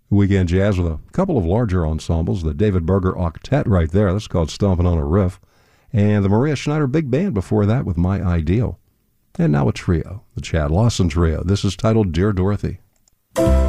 Weekend jazz with a couple of larger ensembles. The David Berger Octet right there. That's called Stomping on a Riff. And the Maria Schneider Big Band before that with My Ideal. And now a trio, the Chad Lawson Trio. This is titled Dear Dorothy.